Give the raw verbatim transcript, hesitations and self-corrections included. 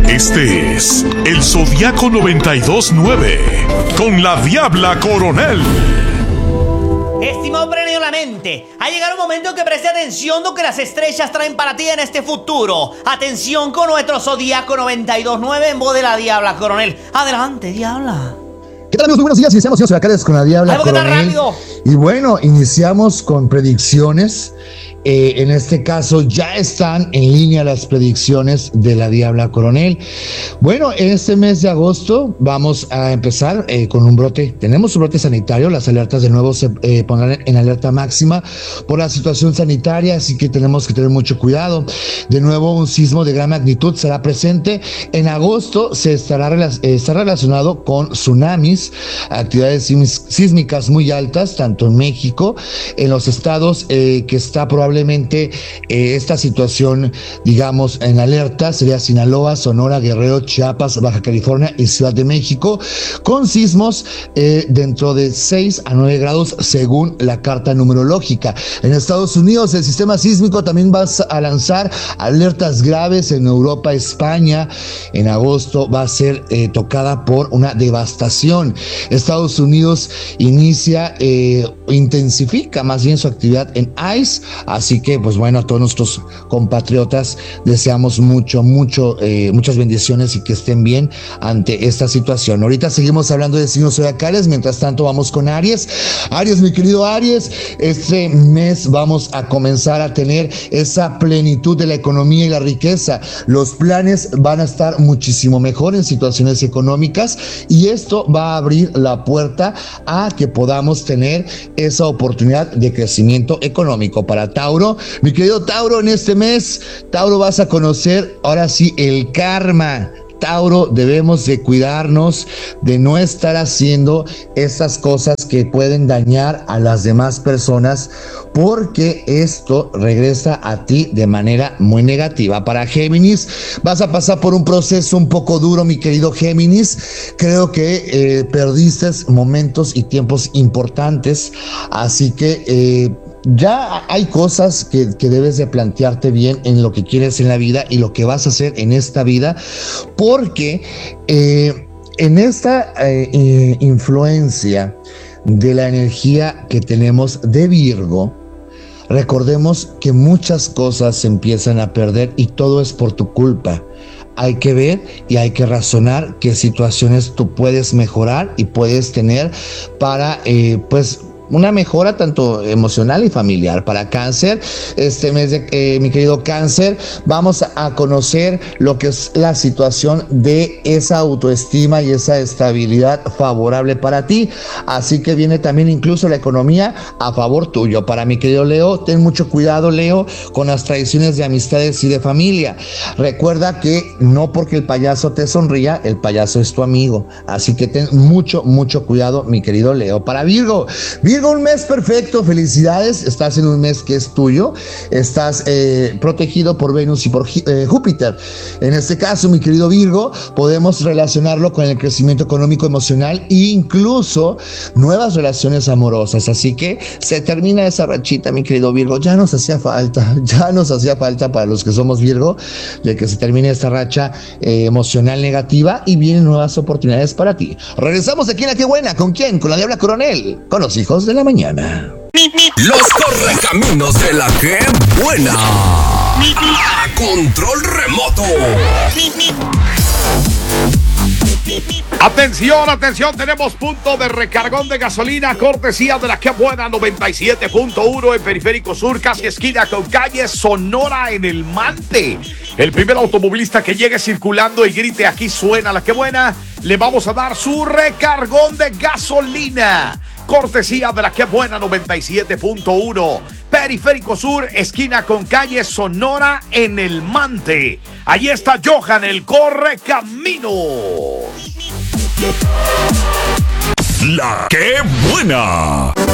Este es el Zodiaco noventa y dos nueve con la Diabla Coronel. Estimado Premio La Mente, ha llegado el momento que preste atención a lo que las estrellas traen para ti en este futuro. Atención con nuestro Zodiaco noventa y dos nueve en voz de la Diabla Coronel. Adelante, Diabla. ¿Qué tal, amigos? Muy buenos días. Iniciamos señores Zodiacales con la Diabla Ay, ¿por qué tan Coronel. rápido? Y bueno, iniciamos con predicciones. Eh, en este caso ya están en línea las predicciones de la Diabla Coronel. Bueno, en este mes de agosto vamos a empezar eh, con un brote. Tenemos un brote sanitario. Las alertas de nuevo se eh, pondrán en alerta máxima por la situación sanitaria, así que tenemos que tener mucho cuidado. De nuevo, un sismo de gran magnitud será presente. En agosto se estará eh, está relacionado con tsunamis, actividades sísmicas muy altas, tanto en México, en los estados eh, que está probablemente Eh, esta situación, digamos, en alerta sería Sinaloa, Sonora, Guerrero, Chiapas, Baja California y Ciudad de México, con sismos eh, dentro de seis a nueve grados según la carta numerológica. En Estados Unidos el sistema sísmico también va a lanzar alertas graves. En Europa, España en agosto va a ser eh, tocada por una devastación. Estados Unidos inicia, eh, intensifica más bien su actividad en ice. Así que, pues bueno, a todos nuestros compatriotas deseamos mucho, mucho, eh, muchas bendiciones y que estén bien ante esta situación. Ahorita seguimos hablando de signos zodiacales, mientras tanto vamos con Aries. Aries, mi querido Aries, este mes vamos a comenzar a tener esa plenitud de la economía y la riqueza. Los planes van a estar muchísimo mejor en situaciones económicas y esto va a abrir la puerta a que podamos tener esa oportunidad de crecimiento económico. Para Tauro, mi querido Tauro, en este mes, Tauro, vas a conocer ahora sí el karma. Tauro, debemos de cuidarnos de no estar haciendo estas cosas que pueden dañar a las demás personas, porque esto regresa a ti de manera muy negativa. Para Géminis, vas a pasar por un proceso un poco duro, mi querido Géminis. Creo que eh, perdiste momentos y tiempos importantes, así que eh, ya hay cosas que, que debes de plantearte bien en lo que quieres en la vida y lo que vas a hacer en esta vida, porque eh, en esta eh, eh, influencia de la energía que tenemos de Virgo, recordemos que muchas cosas se empiezan a perder y todo es por tu culpa. Hay que ver y hay que razonar qué situaciones tú puedes mejorar y puedes tener para, eh, pues, una mejora tanto emocional y familiar. Para Cáncer, este mes de eh, mi querido Cáncer, vamos a conocer lo que es la situación de esa autoestima y esa estabilidad favorable para ti, así que viene también incluso la economía a favor tuyo. Para mi querido Leo, ten mucho cuidado, Leo, con las traiciones de amistades y de familia. Recuerda que no porque el payaso te sonría, el payaso es tu amigo, así que ten mucho, mucho cuidado, mi querido Leo. Para Virgo, Virgo, un mes perfecto, felicidades, estás en un mes que es tuyo, estás eh, protegido por Venus y por eh, Júpiter. En este caso, mi querido Virgo, podemos relacionarlo con el crecimiento económico, emocional e incluso nuevas relaciones amorosas, así que se termina esa rachita, mi querido Virgo. Ya nos hacía falta, ya nos hacía falta para los que somos Virgo, de que se termine esta racha eh, emocional negativa y vienen nuevas oportunidades para ti. Regresamos aquí en La Qué Buena. ¿Con quién? Con la Diabla Coronel, con los hijos de la mañana. Los correcaminos de La Qué Buena. A control remoto. Atención, atención, tenemos punto de recargón de gasolina, cortesía de La Qué Buena noventa y siete punto uno en Periférico Sur, casi esquina con calle Sonora en El Mante. El primer automovilista que llegue circulando y grite "aquí suena La Qué Buena", le vamos a dar su recargón de gasolina. Cortesía de La Qué Buena noventa y siete punto uno. Periférico Sur, esquina con calle Sonora en El Mante. Allí está Johan, el correcamino. La Qué Buena.